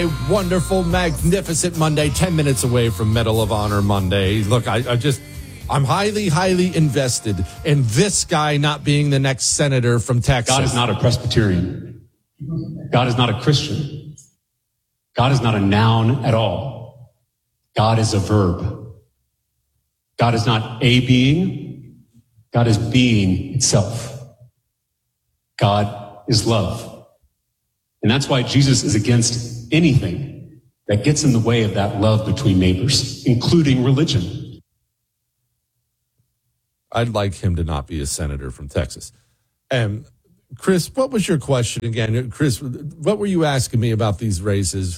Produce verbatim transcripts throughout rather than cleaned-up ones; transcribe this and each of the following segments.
a wonderful, magnificent Monday, ten minutes away from Medal of Honor Monday. Look, I, I just, I'm highly, highly invested in this guy not being the next senator from Texas. God is not a Presbyterian. God is not a Christian. God is not a noun at all. God is a verb. God is not a being. God is being itself. God is love. And that's why Jesus is against anything that gets in the way of that love between neighbors, including religion. I'd like him to not be a senator from Texas. And Chris, what was your question again? Chris, what were you asking me about these races?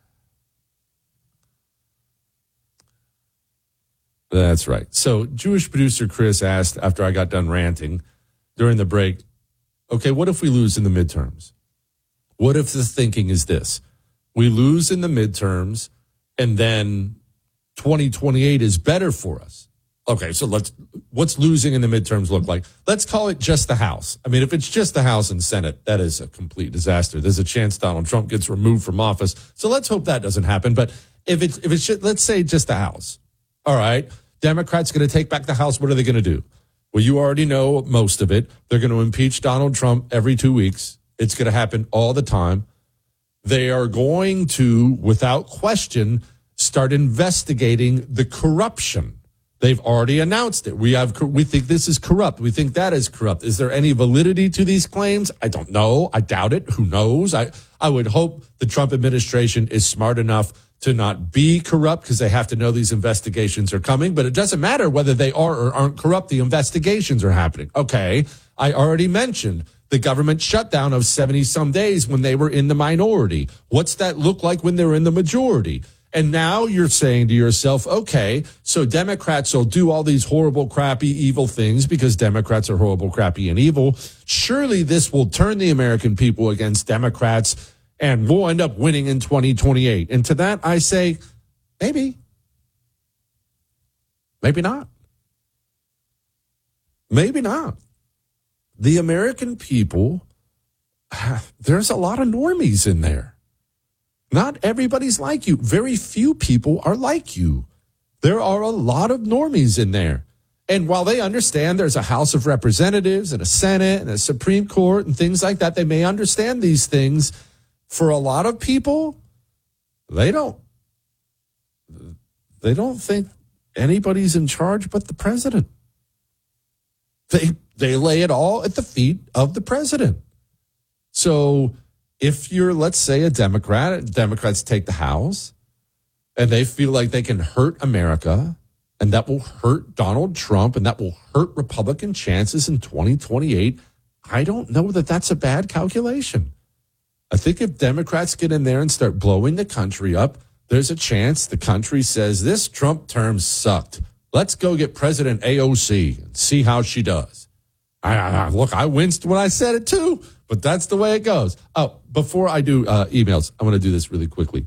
That's right. So Jewish producer Chris asked after I got done ranting during the break, okay, what if we lose in the midterms? What if the thinking is this? We lose in the midterms and then twenty twenty-eight is better for us. Okay, so let's, what's losing in the midterms look like? Let's call it just the House. I mean, if it's just the House and Senate, that is a complete disaster. There's a chance Donald Trump gets removed from office. So let's hope that doesn't happen. But if it's, if it's just, let's say just the House. All right, Democrats going to take back the House. What are they going to do? Well, you already know most of it. They're going to impeach Donald Trump every two weeks. It's going to happen all the time. They are going to, without question, start investigating the corruption. They've already announced it. We have, we think this is corrupt. We think that is corrupt. Is there any validity to these claims? I don't know. I doubt it. Who knows? I, I would hope the Trump administration is smart enough to not be corrupt because they have to know these investigations are coming. But it doesn't matter whether they are or aren't corrupt. The investigations are happening. Okay. I already mentioned the government shutdown of seventy some days when they were in the minority. What's that look like when they're in the majority? And now you're saying to yourself, okay, so Democrats will do all these horrible, crappy, evil things because Democrats are horrible, crappy, and evil. Surely this will turn the American people against Democrats and we'll end up winning in twenty twenty-eight. And to that, I say, maybe. Maybe not. Maybe not. The American people, there's a lot of normies in there. Not everybody's like you. Very few people are like you. There are a lot of normies in there. And while they understand there's a House of Representatives and a Senate and a Supreme Court and things like that, they may understand these things. For a lot of people, they don't, they don't think anybody's in charge but the president. They They lay it all at the feet of the president. So if you're, let's say, a Democrat, Democrats take the House and they feel like they can hurt America and that will hurt Donald Trump and that will hurt Republican chances in twenty twenty-eight, I don't know that that's a bad calculation. I think if Democrats get in there and start blowing the country up, there's a chance the country says this Trump term sucked. Let's go get President A O C and see how she does. I, I, look, I winced when I said it too, but that's the way it goes. Oh, before I do uh, emails, I want to do this really quickly.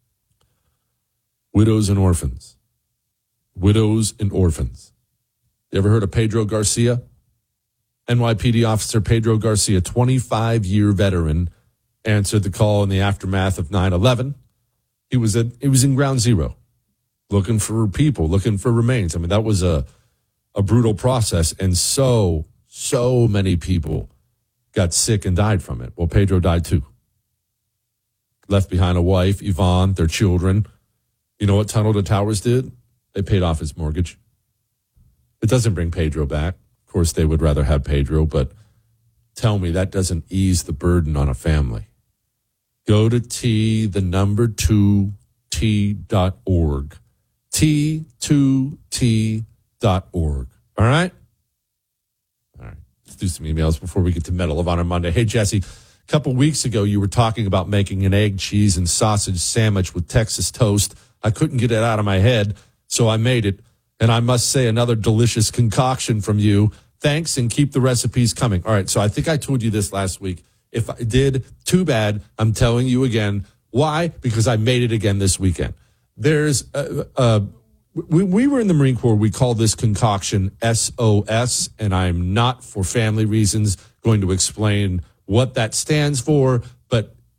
Widows and orphans. Widows and orphans. You ever heard of Pedro Garcia? N Y P D officer Pedro Garcia, twenty-five-year veteran, answered the call in the aftermath of nine eleven. He was at, he was in Ground Zero, looking for people, looking for remains. I mean, that was a a brutal process, and so, so many people got sick and died from it. Well, Pedro died too. Left behind a wife, Yvonne, their children. You know what Tunnel to Towers did? They paid off his mortgage. It doesn't bring Pedro back. Of course, they would rather have Pedro, but tell me that doesn't ease the burden on a family. Go to T, the number two, T dot org. T two T dot org. All right? All right. Let's do some emails before we get to Medal of Honor Monday. Hey, Jesse, a couple weeks ago, you were talking about making an egg, cheese, and sausage sandwich with Texas toast. I couldn't get it out of my head, so I made it. And I must say, another delicious concoction from you. Thanks, and keep the recipes coming. All right, so I think I told you this last week. If I did, too bad. I'm telling you again. Why? Because I made it again this weekend. There's, uh, uh, we, we were in the Marine Corps. We call this concoction S O S, and I'm not, for family reasons, going to explain what that stands for. But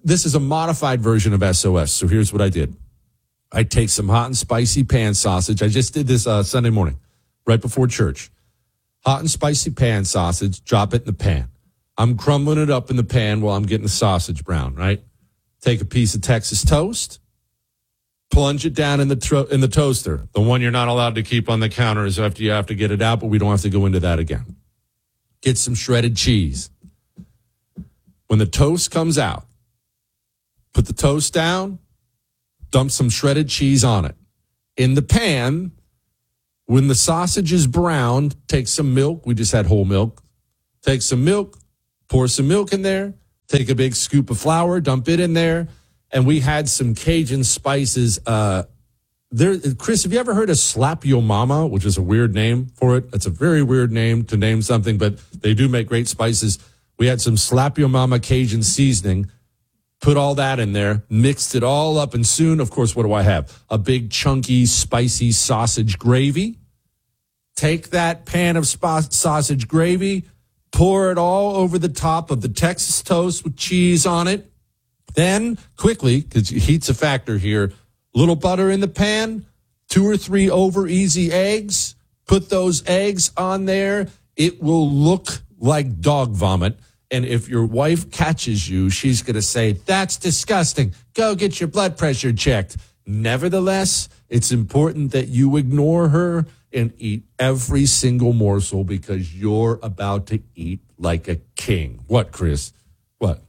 this is a modified version of S O S. So here's what I did. I take some hot and spicy pan sausage. I just did this uh, Sunday morning, right before church. Hot and spicy pan sausage, drop it in the pan. I'm crumbling it up in the pan while I'm getting the sausage brown, right? Take a piece of Texas toast, plunge it down in the tro- in the toaster. The one you're not allowed to keep on the counter is after you have to get it out, but we don't have to go into that again. Get some shredded cheese. When the toast comes out, put the toast down, dump some shredded cheese on it. In the pan, when the sausage is browned, take some milk. We just had whole milk. Take some milk, pour some milk in there, take a big scoop of flour, dump it in there, and we had some Cajun spices. Uh, there, Chris, have you ever heard of Slap Yo Mama, which is a weird name for it? It's a very weird name to name something, but they do make great spices. We had some Slap Yo Mama Cajun seasoning. Put all that in there, mixed it all up, and soon, of course, what do I have? A big, chunky, spicy sausage gravy. Take that pan of sp- sausage gravy, pour it all over the top of the Texas toast with cheese on it. Then, quickly, because heat's a factor here, little butter in the pan, two or three over easy eggs. Put those eggs on there. It will look like dog vomit. And if your wife catches you, she's going to say, that's disgusting. Go get your blood pressure checked. Nevertheless, it's important that you ignore her and eat every single morsel because you're about to eat like a king. What, Chris? What?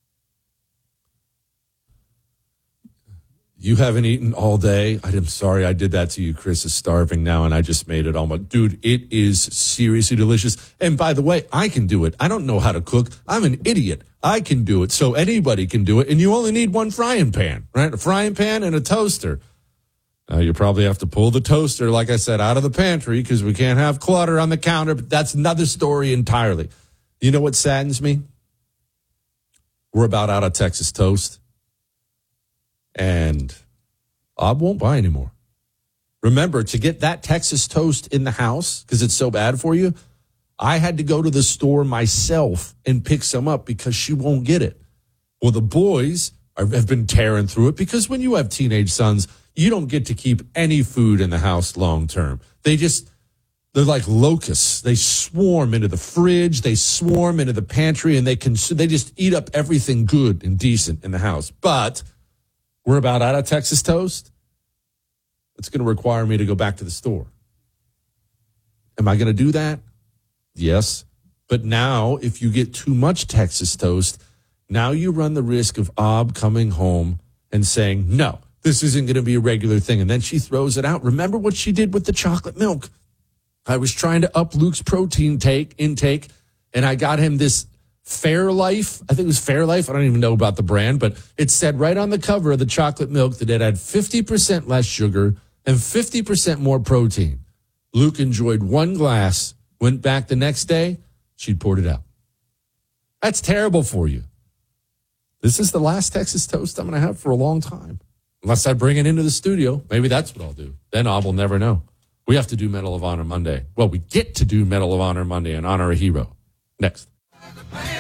You haven't eaten all day? I'm sorry I did that to you. Chris is starving now, and I just made it almost. Dude, it is seriously delicious. And by the way, I can do it. I don't know how to cook. I'm an idiot. I can do it, so anybody can do it. And you only need one frying pan, right? A frying pan and a toaster. Now, you probably have to pull the toaster, like I said, out of the pantry because we can't have clutter on the counter, but that's another story entirely. You know what saddens me? We're about out of Texas toast. And Ob won't buy anymore. Remember, to get that Texas toast in the house, because it's so bad for you, I had to go to the store myself and pick some up because she won't get it. Well, the boys are, have been tearing through it because when you have teenage sons, you don't get to keep any food in the house long term. They just, they're like locusts. They swarm into the fridge, they swarm into the pantry, and they can, they just eat up everything good and decent in the house. But we're about out of Texas toast. It's going to require me to go back to the store. Am I going to do that? Yes. But now, if you get too much Texas toast, now you run the risk of Ob coming home and saying, no, this isn't going to be a regular thing. And then she throws it out. Remember what she did with the chocolate milk? I was trying to up Luke's protein take intake, and I got him this Fairlife. I think it was Fairlife. I don't even know about the brand, but it said right on the cover of the chocolate milk that it had fifty percent less sugar and fifty percent more protein. Luke enjoyed one glass, went back the next day, she'd poured it out. That's terrible for you. This is the last Texas toast I'm going to have for a long time. Unless I bring it into the studio. Maybe that's what I'll do. Then Ob will never know. We have to do Medal of Honor Monday. Well, we get to do Medal of Honor Monday and honor a hero. Next.